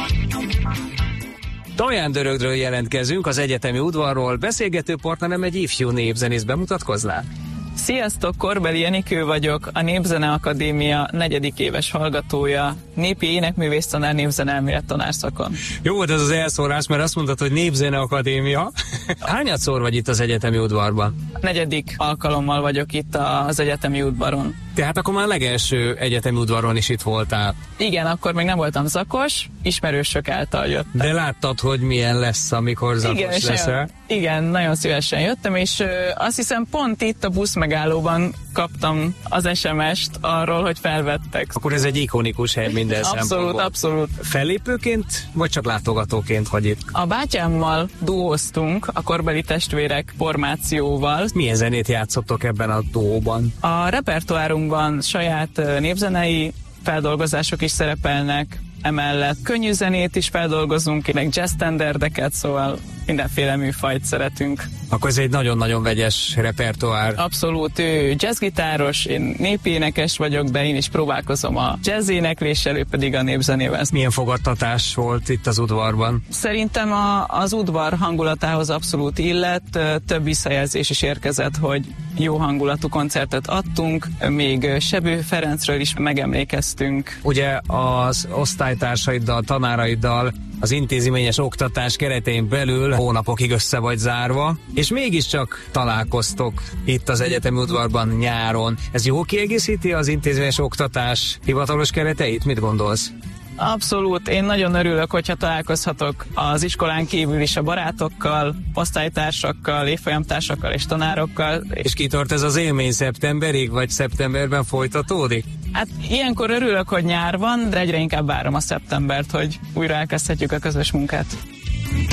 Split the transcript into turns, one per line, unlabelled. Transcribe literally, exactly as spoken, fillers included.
Taján Dörögről jelentkezünk, az egyetemi udvarról. Beszélgető partnerem egy ifjú népzenész, bemutatkoznál?
Sziasztok, Korbeli Enikő vagyok, a Népzene Akadémia negyedik éves hallgatója, népi énekművész tanár, népzeneelmélet tanárszakon.
Jó volt ez az elszórás, mert azt mondtad, hogy Népzene Akadémia. Hányadszor vagy itt az egyetemi udvarban?
Negyedik alkalommal vagyok itt az egyetemi udvaron.
Tehát akkor már a legelső egyetemi udvaron is itt voltál.
Igen, akkor még nem voltam zakos, ismerősök által jöttem.
De láttad, hogy milyen lesz, amikor zakos
igen,
leszel?
Igen, nagyon szívesen jöttem, és ö, azt hiszem pont itt a busz megállóban kaptam az es em est arról, hogy felvettek.
Akkor ez egy ikonikus hely minden
Abszolút,
szempontból.
abszolút.
Fellépőként, vagy csak látogatóként vagy itt?
A bátyámmal duóztunk, a Korbeli testvérek formációval.
Milyen zenét játszottok ebben a duóban?
A repertoárunkban saját népzenei feldolgozások is szerepelnek, emellett könnyű zenét is feldolgozunk, meg jazz standardeket, szóval mindenféle műfajt szeretünk.
Akkor ez egy nagyon-nagyon vegyes repertoár.
Abszolút, ő jazzgitáros, én népénekes vagyok, de én is próbálkozom a jazz énekléssel, ő pedig a népzenével.
Milyen fogadtatás volt itt az udvarban?
Szerintem a, az udvar hangulatához abszolút illett, több visszajelzés is érkezett, hogy jó hangulatú koncertet adtunk, még Sebő Ferencről is megemlékeztünk.
Ugye az osztálytársaiddal, tanáraiddal az intézményes oktatás keretein belül hónapokig össze vagy zárva, és mégiscsak találkoztok itt az egyetemi udvarban nyáron. Ez jól kiegészíti az intézményes oktatás hivatalos kereteit? Mit gondolsz?
Abszolút, én nagyon örülök, hogyha találkozhatok az iskolán kívül is a barátokkal, osztálytársakkal, évfolyamtársakkal és tanárokkal.
És kitart ez az élmény szeptemberig, vagy szeptemberben folytatódik?
Hát ilyenkor örülök, hogy nyár van, de egyre inkább várom a szeptembert, hogy újra elkezdhetjük a közös munkát.